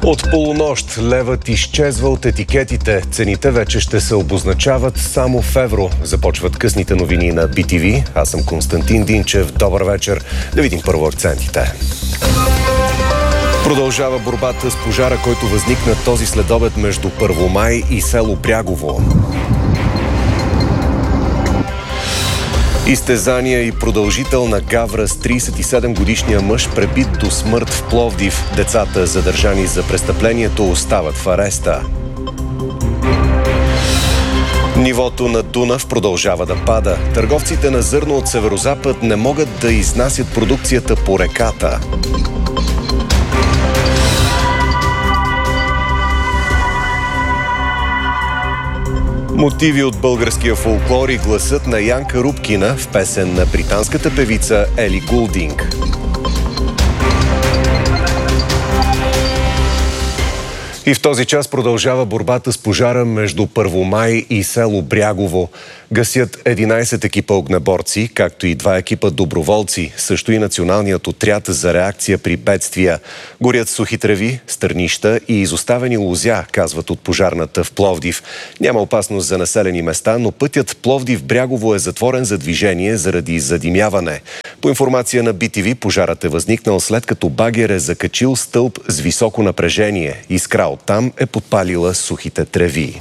От полунощ левът изчезва от етикетите. Цените вече ще се обозначават само в евро. Започват късните новини на BTV. Аз съм Константин Динчев. Добър вечер. Да видим първо акцентите. Продължава борбата с пожара, който възникна този следобед между Първомай и село Брягово. Изтезания и продължителна гавра с 37-годишния мъж, пребит до смърт в Пловдив. Децата, задържани за престъплението, остават в ареста. Нивото на Дунав продължава да пада. Търговците на зърно от северозапад не могат да изнасят продукцията по реката. Мотиви от българския фолклор и гласът на Янка Рубкина в песен на британската певица Ели Гулдинг. И в този час продължава борбата с пожара между Първомай и село Брягово. Гасят 11 екипа огнеборци, както и 2 екипа доброволци, също и националният отряд за реакция при бедствия. Горят сухи треви, стърнища и изоставени лозя, казват от пожарната в Пловдив. Няма опасност за населени места, но пътят Пловдив-Брягово е затворен за движение заради задимяване. По информация на BTV, пожарът е възникнал след като багер е закачил стълб с високо напрежение. Искра оттам е подпалила сухите треви.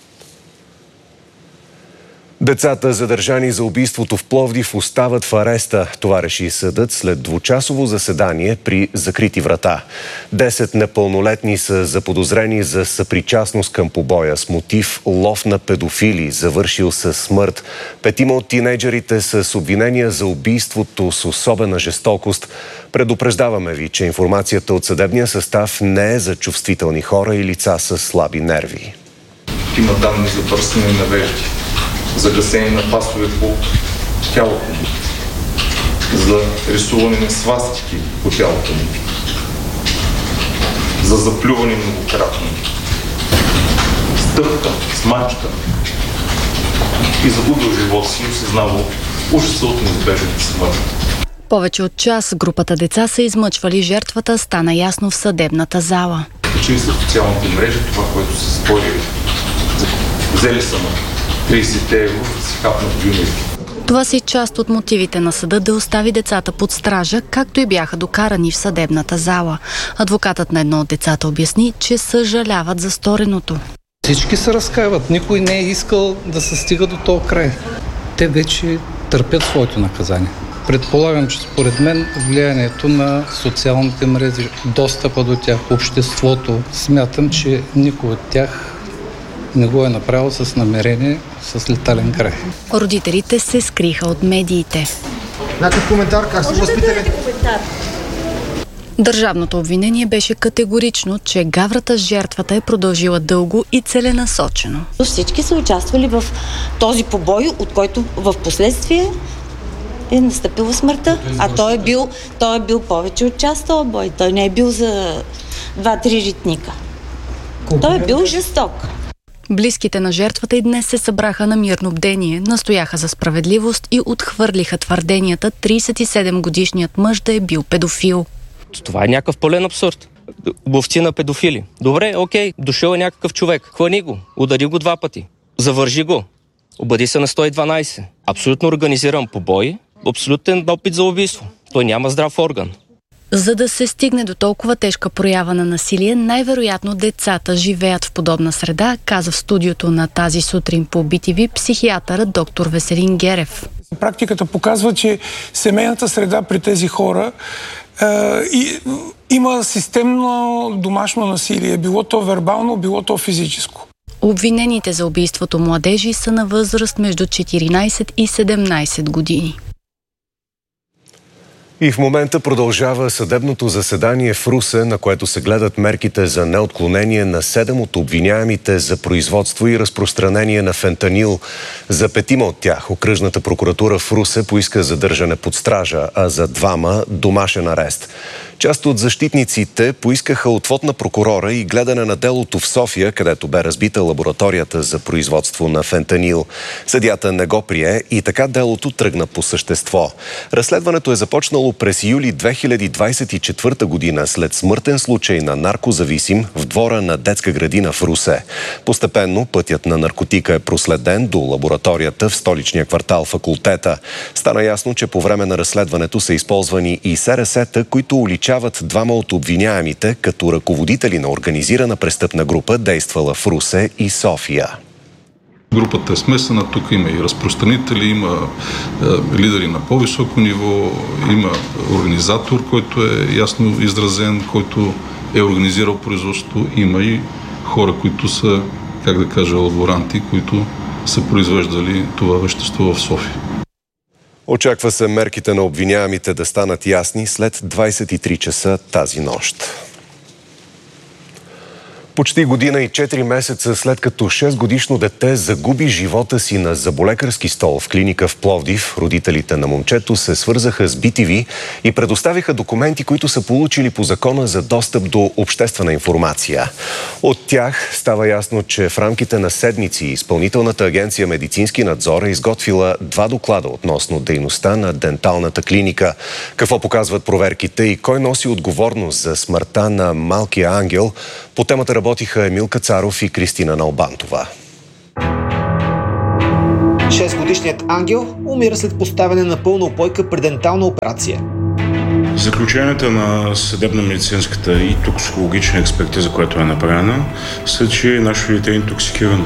Децата, задържани за убийството в Пловдив, остават в ареста. Това реши съдът след двучасово заседание при закрити врата. 10 непълнолетни са заподозрени за съпричастност към побоя с мотив лов на педофили, завършил със смърт. 5 от тинейджерите са с обвинения за убийството с особена жестокост. Предупреждаваме ви, че информацията от съдебния състав не е за чувствителни хора и лица с слаби нерви. Има данни за бърсане на вежди, за гасене на пасове по тялото му, за рисуване на свастики по тялото му, за заплюване многократно, стъпка, смачка и загубил живота си и осъзнавал ужаса от неизбежната смърт. Повече от час групата деца са измъчвали жертвата, стана ясно в съдебната зала. Качили са в социалните мрежи това, което са спорили. Взели са 30 евро и си хапнат дюнери. Това си част от мотивите на съда да остави децата под стража, както и бяха докарани в съдебната зала. Адвокатът на едно от децата обясни, че съжаляват за стореното. Всички се разкаиват. Никой не е искал да се стига до този край. Те вече търпят своето наказание. Предполагам, че според мен влиянието на социалните мрежи, достъпа до тях, обществото, смятам, че никой от тях не го е направил с намерение, с летален край. Родителите се скриха от медиите. Някакъв коментар, как са възпитали? Държавното обвинение беше категорично, че гаврата с жертвата е продължила дълго и целенасочено. Всички са участвали в този побой, от който в последствие е настъпила смъртта. А той е бил повече от час този бой. Той не е бил за 2-3 ритника. Той е бил жесток. Близките на жертвата и днес се събраха на мирно бдение, настояха за справедливост и отхвърлиха твърденията 37-годишният мъж да е бил педофил. Това е някакъв пълен абсурд. Ловци на педофили. Добре, окей, дошъл е някакъв човек. Хвани го, удари го 2 пъти. Завържи го. Обади се на 112. Абсолютно организиран побой, абсолютен опит за убийство. Той няма здрав орган. За да се стигне до толкова тежка проява на насилие, най-вероятно децата живеят в подобна среда, каза в студиото на Тази сутрин по BTV психиатърът доктор Веселин Герев. Практиката показва, че семейната среда при тези хора има системно домашно насилие, било то вербално, било то физическо. Обвинените за убийството младежи са на възраст между 14 и 17 години. И в момента продължава съдебното заседание в Русе, на което се гледат мерките за неотклонение на 7 от обвиняемите за производство и разпространение на фентанил. За 5 от тях окръжната прокуратура в Русе поиска задържане под стража, а за 2 домашен арест. Част от защитниците поискаха отвод на прокурора и гледане на делото в София, където бе разбита лабораторията за производство на фентанил. Съдията не го прие и така делото тръгна по същество. Разследването е започнало през юли 2024 година след смъртен случай на наркозависим в двора на детска градина в Русе. Постепенно пътят на наркотика е проследен до лабораторията в столичния квартал Факултета. Стана ясно, че по време на разследването са използвани и СРС-та, които уличават двама от обвиняемите като ръководители на организирана престъпна група, действала в Русе и София. Групата е смесена, тук има и разпространители, има лидери на по-високо ниво, има организатор, който е ясно изразен, който е организирал производството, има и хора, които са, лаборанти, които са произвеждали това вещество в София. Очаква се мерките на обвиняемите да станат ясни след 23 часа тази нощ. Почти година и 4 месеца след като 6-годишно дете загуби живота си на зъболекарски стол в клиника в Пловдив, родителите на момчето се свързаха с BTV и предоставиха документи, които са получили по закона за достъп до обществена информация. От тях става ясно, че в рамките на седмици Изпълнителната агенция Медицински надзор е изготвила 2 доклада относно дейността на денталната клиника. Какво показват проверките и кой носи отговорност за смъртта на малкия ангел? По темата работиха Емил Кацаров и Кристина Налбантова. 6-годишният ангел умира след поставяне на пълна упойка при дентална операция. Заключенията на съдебно-медицинската и токсикологична експертиза, която е направена, са, че нашето дете е интоксикирано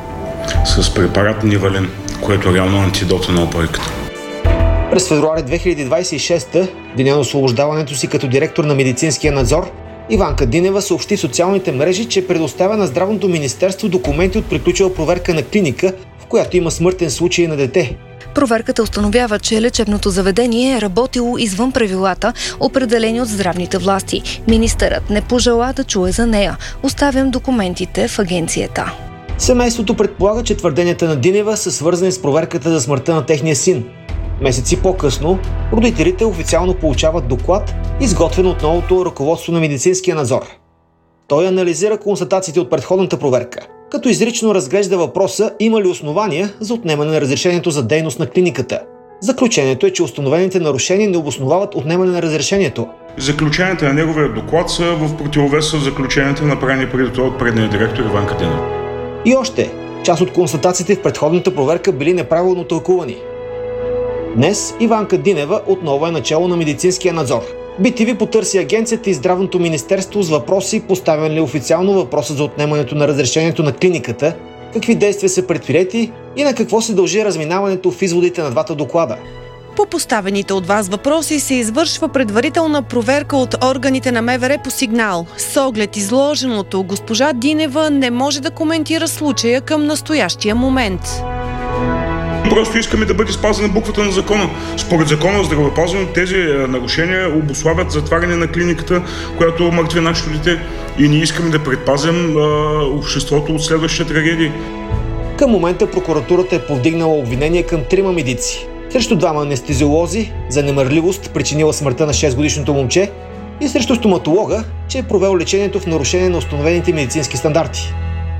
с препарат Нивалин, което е реално антидота на упойката. През февруари 2026, деня на освобождаването си като директор на медицинския надзор, Иванка Динева съобщи в социалните мрежи, че предоставя на Здравното министерство документи от приключила проверка на клиника, в която има смъртен случай на дете. Проверката установява, че лечебното заведение е работило извън правилата, определени от здравните власти. Министърът не пожела да чуе за нея. Оставям документите в агенцията. Семейството предполага, че твърденията на Динева са свързани с проверката за смъртта на техния син. Месеци по-късно родителите официално получават доклад, изготвен от новото ръководство на медицинския надзор. Той анализира констатациите от предходната проверка, като изрично разглежда въпроса има ли основания за отнемане на разрешението за дейност на клиниката. Заключението е, че установените нарушения не обосновават отнемане на разрешението. Заключенията на неговия доклад са в противовес с заключенията, направени преди това от предния директор Иванка Динева. И още, част от констатациите в предходната проверка били неправилно тълкувани. Днес Иванка Динева отново е начало на медицинския надзор. BTV потърси агенцията и Здравното министерство с въпроси, поставен ли официално въпроса за отнемането на разрешението на клиниката, какви действия са предприети и на какво се дължи разминаването в изводите на двата доклада. По поставените от вас въпроси се извършва предварителна проверка от органите на МВР по сигнал. С оглед изложеното, госпожа Динева не може да коментира случая към настоящия момент. Просто искаме да бъде спазена буквата на закона. Според закона за здравеопазването тези нарушения обуславят затваряне на клиниката, която мъртви нашето дете, и ние искаме да предпазим обществото от следващите трагедии. Към момента прокуратурата е повдигнала обвинение към 3 медици. Срещу 2 анестезиолози за немърливост, причинила смъртта на 6-годишното момче, и срещу стоматолога, че е провел лечението в нарушение на установените медицински стандарти.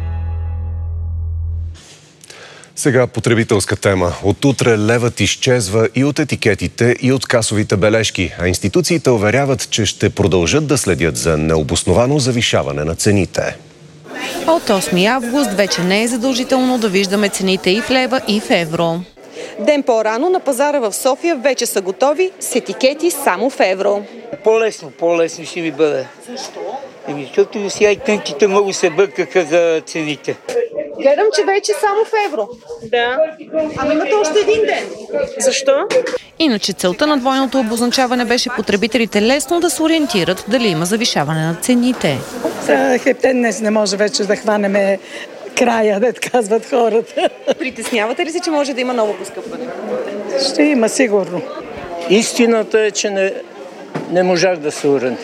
Сега потребителска тема. От утре левът изчезва и от етикетите, и от касовите бележки, а институциите уверяват, че ще продължат да следят за необосновано завишаване на цените. От 8 август вече не е задължително да виждаме цените и в лева, и в евро. Ден по-рано на пазара в София вече са готови с етикети само в евро. По-лесно ще ми бъде. Защо? Защото сега и тънките много се бъркаха за цените. Гледам, че вече само в евро. Да. Ама имате още един ден. Защо? Иначе целта на двойното обозначаване беше потребителите лесно да се ориентират дали има завишаване на цените. Хептен днес не може вече да хванеме края, да казват хората. Притеснявате ли се, че може да има ново поскъпване? Ще има, сигурно. Истината е, че не можах да се ориентирам.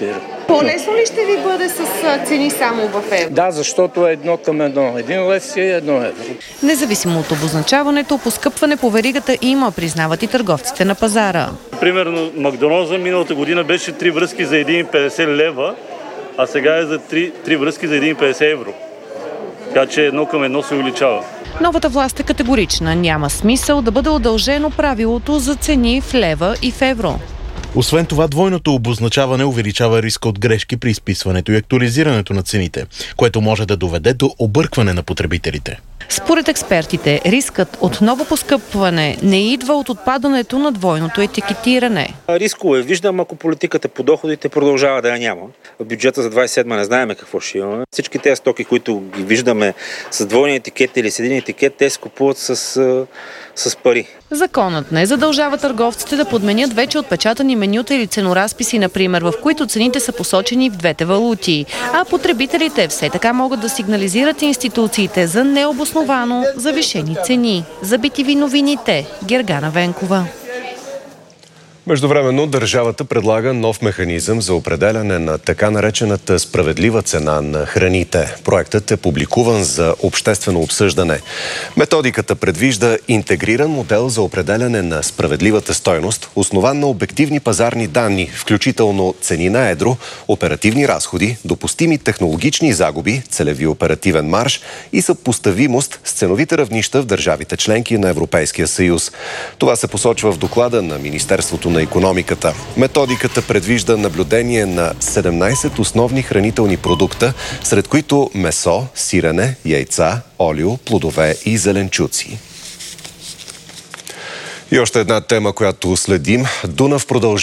По-лесно ли ще ви бъде с цени само в евро? Да, защото е 1:1. 1 лев си е 1 евро. Независимо от обозначаването, поскъпване по веригата има, признават и търговците на пазара. Примерно Макдоналдс миналата година беше 3 връзки за 1,50 лева, а сега е за 3 връзки за 1,50 евро. Така че 1:1 се увеличава. Новата власт е категорична. Няма смисъл да бъде удължено правилото за цени в лева и в евро. Освен това, двойното обозначаване увеличава риска от грешки при изписването и актуализирането на цените, което може да доведе до объркване на потребителите. Според експертите, рискът от ново поскъпване не идва от отпадането на двойното етикетиране. Рискове виждам, ако политиката по доходите продължава да я няма. В бюджета за 27 не знаем какво ще имаме. Всички тези стоки, които ги виждаме с двойни етикет или с един етикет, те се купуват с пари. Законът не задължава търговците да подменят вече отпечатани менюта или ценоразписи, например, в които цените са посочени в двете валути. А потребителите все така могат да сигнализират институциите за необосновано завишени цени. За BTV новините, Гергана Венкова. Междувременно държавата предлага нов механизъм за определяне на така наречената справедлива цена на храните. Проектът е публикуван за обществено обсъждане. Методиката предвижда интегриран модел за определяне на справедливата стойност, основан на обективни пазарни данни, включително цени на едро, оперативни разходи, допустими технологични загуби, целеви оперативен марж и съпоставимост с ценовите равнища в държавите членки на Европейския съюз. Това се посочва в доклада на Министерството на икономиката. Методиката предвижда наблюдение на 17 основни хранителни продукта, сред които месо, сирене, яйца, олио, плодове и зеленчуци. И още една тема, която следим. Дунав продължава